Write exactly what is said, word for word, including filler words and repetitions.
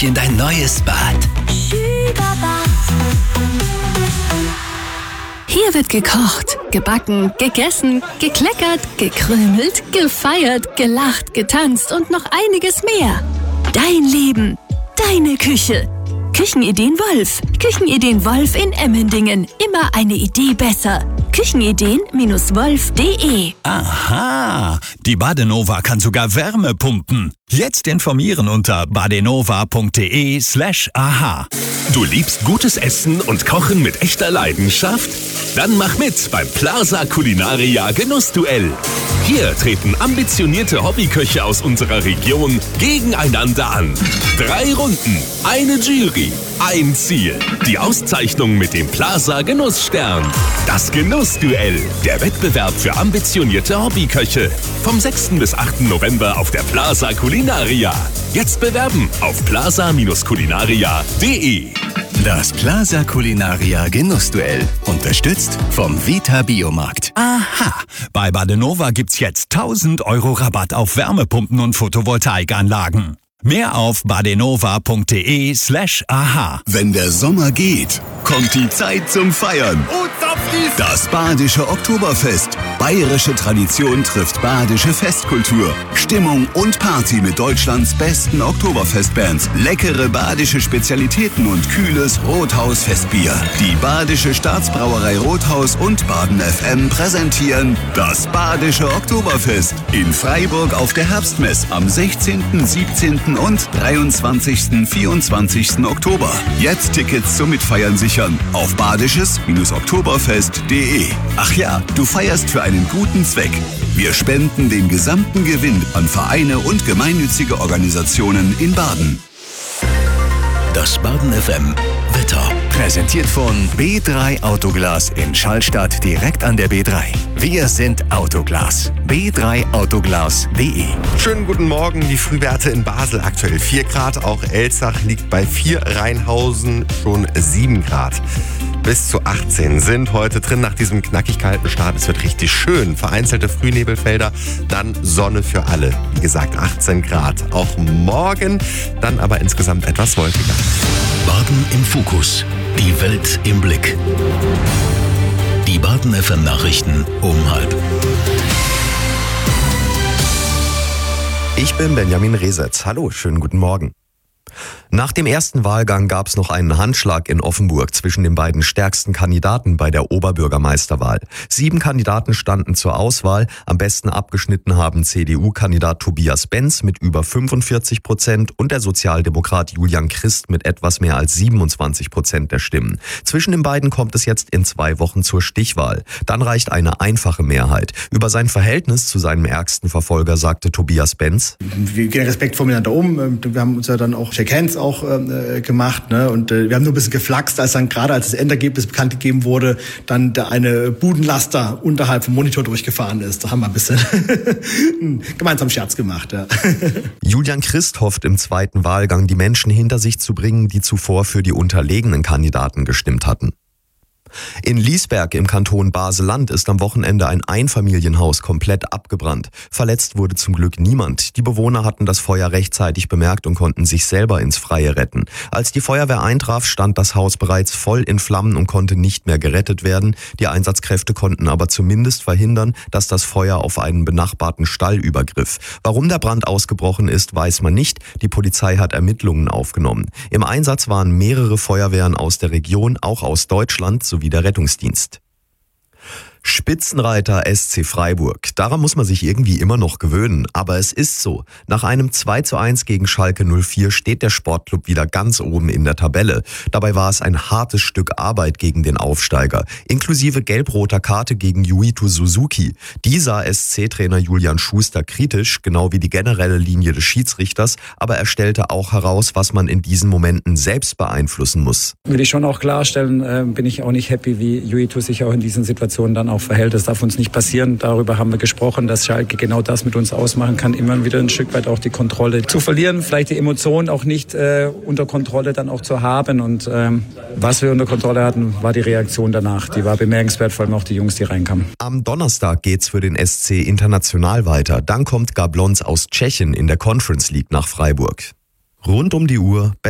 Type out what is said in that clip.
dich in dein neues Bad. Hier wird gekocht, gebacken, gegessen, gekleckert, gekrümelt, gefeiert, gelacht, getanzt und noch einiges mehr. Dein Leben, deine Küche. Küchenideen Wolf. Küchenideen Wolf in Emmendingen. Immer eine Idee besser. Küchenideen Wolf punkt de. Aha, die Badenova kann sogar Wärme pumpen. Jetzt informieren unter badenova punkt de slash aha. Du liebst gutes Essen und Kochen mit echter Leidenschaft? Dann mach mit beim Plaza Culinaria Genussduell. Hier treten ambitionierte Hobbyköche aus unserer Region gegeneinander an. Drei Runden, eine Jury, ein Ziel. Die Auszeichnung mit dem Plaza Genussstern. Das Genussduell, der Wettbewerb für ambitionierte Hobbyköche. Vom sechsten bis achten November auf der Plaza Culinaria. Jetzt bewerben auf plaza culinaria punkt de. Das Plaza Culinaria Genussduell. Unterstützt vom Vita Biomarkt. Aha, bei Badenova gibt's jetzt tausend Euro Rabatt auf Wärmepumpen und Photovoltaikanlagen. Mehr auf badenova punkt de slash aha. Wenn der Sommer geht, kommt die Zeit zum Feiern. Das Badische Oktoberfest. Bayerische Tradition trifft badische Festkultur. Stimmung und Party mit Deutschlands besten Oktoberfestbands. Leckere badische Spezialitäten und kühles Rothaus-Festbier. Die Badische Staatsbrauerei Rothaus und Baden F M präsentieren das Badische Oktoberfest in Freiburg auf der Herbstmess am sechzehnten, siebzehnten und dreiundzwanzigsten, vierundzwanzigsten Oktober. Jetzt Tickets zum Mitfeiern sichern auf badisches Oktoberfest punkt de. Ach ja, du feierst für einen guten Zweck. Wir spenden den gesamten Gewinn an Vereine und gemeinnützige Organisationen in Baden. Das Baden F M Wetter. Präsentiert von B drei Autoglas in Schallstadt direkt an der B drei. Wir sind Autoglas. b drei autoglas punkt de. Schönen guten Morgen. Die Frühwerte in Basel aktuell vier Grad. Auch Elzach liegt bei vier, Rheinhausen schon sieben Grad. Bis zu achtzehn sind heute drin nach diesem knackig kalten Start. Es wird richtig schön. Vereinzelte Frühnebelfelder, dann Sonne für alle. Wie gesagt, achtzehn Grad. Auch morgen, dann aber insgesamt etwas wolkiger. Baden im Fokus. Die Welt im Blick. Die Baden F M Nachrichten um halb. Ich bin Benjamin Resetz. Hallo, schönen guten Morgen. Nach dem ersten Wahlgang gab es noch einen Handschlag in Offenburg zwischen den beiden stärksten Kandidaten bei der Oberbürgermeisterwahl. Sieben Kandidaten standen zur Auswahl. Am besten abgeschnitten haben C D U-Kandidat Tobias Benz mit über fünfundvierzig Prozent und der Sozialdemokrat Julian Christ mit etwas mehr als siebenundzwanzig Prozent der Stimmen. Zwischen den beiden kommt es jetzt in zwei Wochen zur Stichwahl. Dann reicht eine einfache Mehrheit. Über sein Verhältnis zu seinem ärgsten Verfolger sagte Tobias Benz: Wir gehen respektvoll miteinander um. Wir haben uns ja dann auch Shake Hands auch äh, gemacht, ne? Und äh, wir haben nur ein bisschen geflaxt, als dann gerade als das Endergebnis bekannt gegeben wurde, dann da eine Budenlaster unterhalb vom Monitor durchgefahren ist. Da haben wir ein bisschen einen gemeinsamen Scherz gemacht. Ja. Julian Christ hofft im zweiten Wahlgang, die Menschen hinter sich zu bringen, die zuvor für die unterlegenen Kandidaten gestimmt hatten. In Liesberg im Kanton Basel-Land ist am Wochenende ein Einfamilienhaus komplett abgebrannt. Verletzt wurde zum Glück niemand. Die Bewohner hatten das Feuer rechtzeitig bemerkt und konnten sich selber ins Freie retten. Als die Feuerwehr eintraf, stand das Haus bereits voll in Flammen und konnte nicht mehr gerettet werden. Die Einsatzkräfte konnten aber zumindest verhindern, dass das Feuer auf einen benachbarten Stall übergriff. Warum der Brand ausgebrochen ist, weiß man nicht. Die Polizei hat Ermittlungen aufgenommen. Im Einsatz waren mehrere Feuerwehren aus der Region, auch aus Deutschland, sowie der Rettungsdienst. Spitzenreiter S C Freiburg. Daran muss man sich irgendwie immer noch gewöhnen. Aber es ist so. Nach einem zwei zu eins gegen Schalke null vier steht der Sportclub wieder ganz oben in der Tabelle. Dabei war es ein hartes Stück Arbeit gegen den Aufsteiger. Inklusive gelb-roter Karte gegen Yuito Suzuki. Die sah S C-Trainer Julian Schuster kritisch, genau wie die generelle Linie des Schiedsrichters. Aber er stellte auch heraus, was man in diesen Momenten selbst beeinflussen muss. Will ich schon auch klarstellen, äh, bin ich auch nicht happy, wie Yuito sich auch in diesen Situationen dann auch verhält. Das darf uns nicht passieren. Darüber haben wir gesprochen, dass Schalke genau das mit uns ausmachen kann, immer wieder ein Stück weit auch die Kontrolle zu verlieren, vielleicht die Emotionen auch nicht äh, unter Kontrolle dann auch zu haben. Und ähm, was wir unter Kontrolle hatten, war die Reaktion danach. Die war bemerkenswert, vor allem auch die Jungs, die reinkamen. Am Donnerstag geht's für den S C international weiter. Dann kommt Gablons aus Tschechien in der Conference League nach Freiburg. Rund um die Uhr